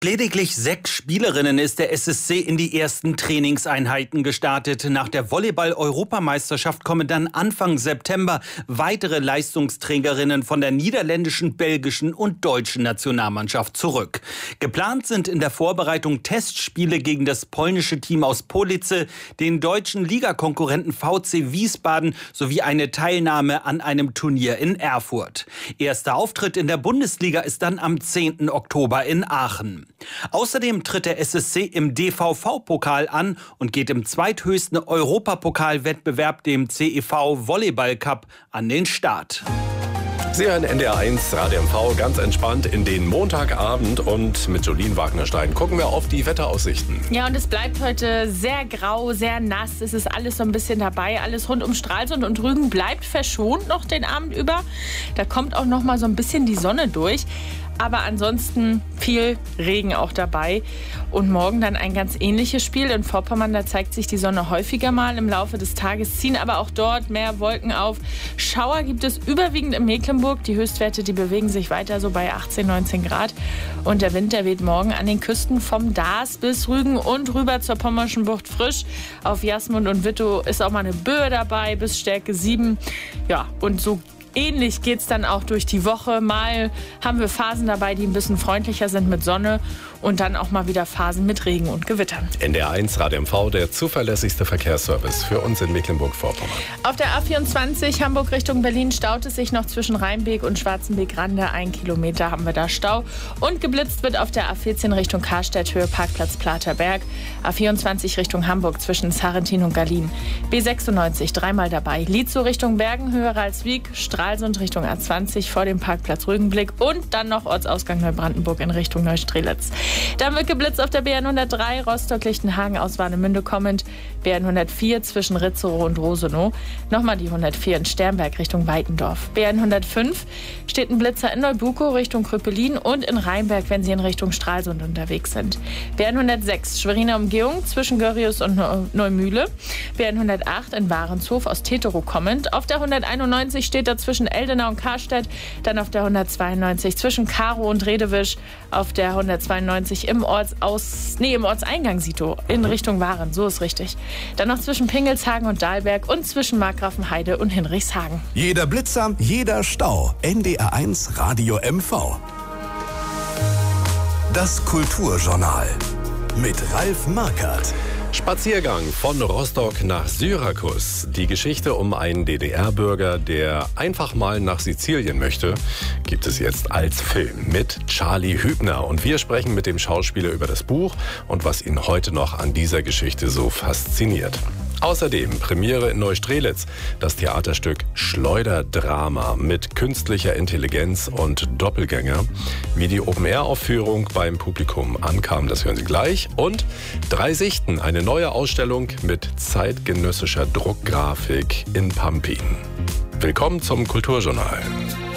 Lediglich 6 Spielerinnen ist der SSC in die ersten Trainingseinheiten gestartet. Nach der Volleyball-Europameisterschaft kommen dann Anfang September weitere Leistungsträgerinnen von der niederländischen, belgischen und deutschen Nationalmannschaft zurück. Geplant sind in der Vorbereitung Testspiele gegen das polnische Team aus Police, den deutschen Ligakonkurrenten VC Wiesbaden sowie eine Teilnahme an einem Turnier in Erfurt. Erster Auftritt in der Bundesliga ist dann am 10. Oktober in Aachen. Außerdem tritt der SSC im DVV-Pokal an und geht im zweithöchsten Europapokalwettbewerb, dem CEV Volleyball Cup, an den Start. Sie hören NDR 1 Radio MV ganz entspannt in den Montagabend und mit Jolien Wagnerstein gucken wir auf die Wetteraussichten. Ja, und es bleibt heute sehr grau, sehr nass. Es ist alles so ein bisschen dabei. Alles rund um Stralsund und Rügen bleibt verschont noch den Abend über. Da kommt auch noch mal so ein bisschen die Sonne durch. Aber ansonsten viel Regen auch dabei. Und morgen dann ein ganz ähnliches Spiel. In Vorpommern, da zeigt sich die Sonne häufiger mal im Laufe des Tages, ziehen aber auch dort mehr Wolken auf. Schauer gibt es überwiegend in Mecklenburg. Die Höchstwerte, die bewegen sich weiter so bei 18, 19 Grad. Und der Wind, der weht morgen an den Küsten vom Daas bis Rügen und rüber zur Pommerschen Bucht frisch. Auf Jasmund und Wittow ist auch mal eine Böe dabei bis Stärke 7. Ja, und so ähnlich geht's dann auch durch die Woche. Mal haben wir Phasen dabei, die ein bisschen freundlicher sind mit Sonne und dann auch mal wieder Phasen mit Regen und Gewittern. NDR 1 Radio MV, der zuverlässigste Verkehrsservice für uns in Mecklenburg-Vorpommern. Auf der A24 Hamburg Richtung Berlin staut es sich noch zwischen Rheinbeek und Schwarzenbeek-Rande. 1 Kilometer haben wir da Stau. Und geblitzt wird auf der A14 Richtung Karstädt, Höhe Parkplatz Platerberg. A24 Richtung Hamburg zwischen Sarrentin und Gallien. B96 dreimal dabei. Lietzow Richtung Bergen, Höhe Ralswiek, Stralsund Richtung A20 vor dem Parkplatz Rügenblick und dann noch Ortsausgang Neubrandenburg in Richtung Neustrelitz. Dann wird geblitzt auf der BN 103 Rostock-Lichtenhagen aus Warnemünde kommend. BN 104 zwischen Ritzerow und Rosenow. Nochmal die 104 in Sternberg Richtung Weitendorf. BN 105 steht ein Blitzer in Neubukow Richtung Kröpelin und in Rheinberg, wenn Sie in Richtung Stralsund unterwegs sind. BN 106 Schweriner Umgehung zwischen Görrius und Neumühle. BN 108 in Warenshof aus Teterow kommend. Auf der 191 steht da zwischen Eldenau und Karstedt. Dann auf der 192 zwischen Karow und Redewisch. Auf der 192 im Ortseingang Sito in Richtung Waren, so ist richtig. Dann noch zwischen Pingelshagen und Dahlberg und zwischen Markgrafenheide und Hinrichshagen. Jeder Blitzer, jeder Stau. NDR 1 Radio MV. Das Kulturjournal mit Ralf Markert. Spaziergang von Rostock nach Syrakus. Die Geschichte um einen DDR-Bürger, der einfach mal nach Sizilien möchte, gibt es jetzt als Film mit Charlie Hübner. Und wir sprechen mit dem Schauspieler über das Buch und was ihn heute noch an dieser Geschichte so fasziniert. Außerdem Premiere in Neustrelitz, das Theaterstück Schleuderdrama mit künstlicher Intelligenz und Doppelgänger. Wie die Open-Air-Aufführung beim Publikum ankam, das hören Sie gleich. Und 3 Sichten, eine neue Ausstellung mit zeitgenössischer Druckgrafik in Pampin. Willkommen zum Kulturjournal.